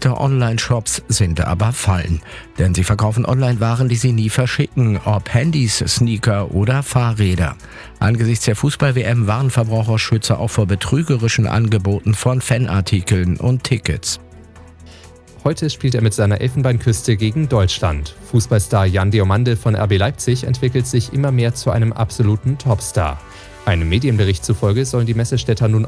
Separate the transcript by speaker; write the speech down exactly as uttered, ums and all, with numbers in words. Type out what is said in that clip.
Speaker 1: Beliebte Online-Shops sind aber Fallen. Denn sie verkaufen Online-Waren, die sie nie verschicken, ob Handys, Sneaker oder Fahrräder. Angesichts der Fußball-W M warnen Verbraucherschützer auch vor betrügerischen Angeboten von Fanartikeln und Tickets.
Speaker 2: Heute spielt er mit seiner Elfenbeinküste gegen Deutschland. Fußballstar Jan Diomande von R B Leipzig entwickelt sich immer mehr zu einem absoluten Topstar. Einem Medienbericht zufolge sollen die Messestädter nun